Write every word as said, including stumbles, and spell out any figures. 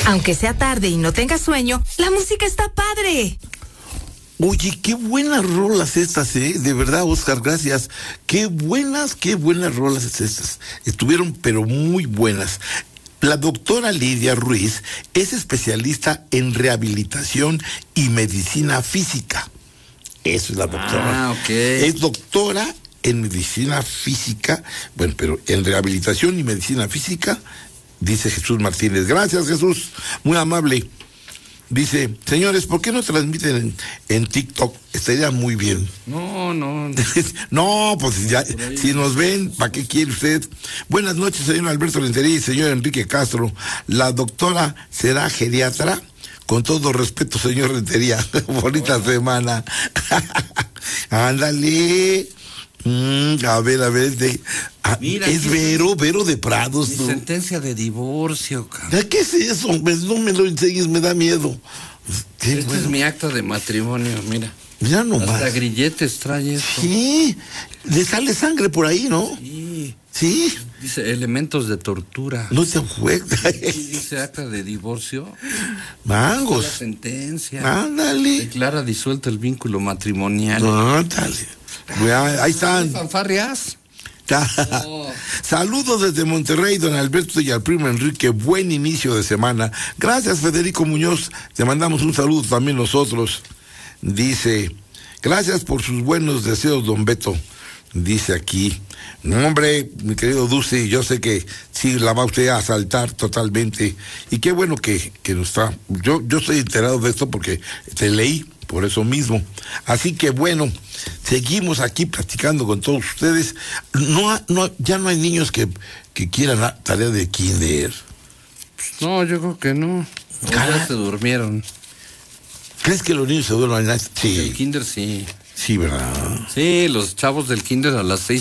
Aunque sea tarde y no tengas sueño, la música está padre. Oye, qué buenas rolas estas, ¿eh? De verdad, Oscar, gracias. Qué buenas, qué buenas rolas estas. Estuvieron, pero muy buenas. La doctora Lidia Ruiz es especialista en rehabilitación y medicina física. Eso es la doctora. Ah, ok. Es doctora en medicina física, bueno, pero en rehabilitación y medicina física, dice Jesús Martínez. Gracias, Jesús, muy amable. Dice, señores, ¿por qué no transmiten en, en TikTok? Estaría muy bien. No, no. No, pues ya, si nos ven, ¿para qué quiere usted? Buenas noches, señor Alberto Rentería y señor Enrique Castro. ¿La doctora será geriatra? Con todo respeto, señor Rentería. Bonita semana. Ándale. Mm, a ver, a ver, de, a, Mira, es Vero, Vero de Prados. Mi ¿no? sentencia de divorcio, cabrón. ¿Qué es eso? Pues no me lo enseñes, me da miedo. Este bueno. es mi acta de matrimonio, mira. Mira nomás. Hasta grilletes trae esto. Sí, le sale sangre por ahí, ¿no? Sí. Sí. Dice elementos de tortura. No se juega. Dice acta de divorcio. Mangos. La sentencia. Ándale. Declara disuelto el vínculo matrimonial. Ándale. Ahí están. ¿Fanfarrias? Oh. Saludos desde Monterrey, don Alberto y al primo Enrique. Buen inicio de semana. Gracias, Federico Muñoz. Te mandamos un saludo también nosotros. Dice, gracias por sus buenos deseos, don Beto. Dice aquí, no, hombre, mi querido Dulce, yo sé que sí la va usted a asaltar totalmente. Y qué bueno que, que nos está. Yo, yo estoy enterado de esto porque te leí. Por eso mismo. Así que bueno, seguimos aquí platicando con todos ustedes. No, no, ya no hay niños que, que quieran la tarea de kinder. No, yo creo que no. Ya se durmieron. ¿Crees que los niños se duermen? Sí. El kinder sí. Sí, ¿verdad? Sí, los chavos del kinder a las seis